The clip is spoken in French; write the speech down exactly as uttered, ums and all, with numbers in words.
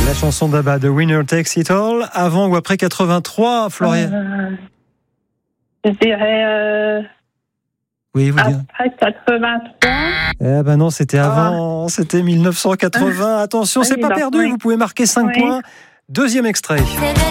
La chanson d'Abba, The Winner Takes It All, avant ou après quatre-vingt-trois, Florian euh, Je dirais euh, Oui, vous dites. après quatre-vingt-trois. Eh ben non, c'était avant, ah. c'était mille neuf cent quatre-vingts. Attention, oui, c'est pas donc, perdu, oui. vous pouvez marquer cinq oui. points. Deuxième extrait.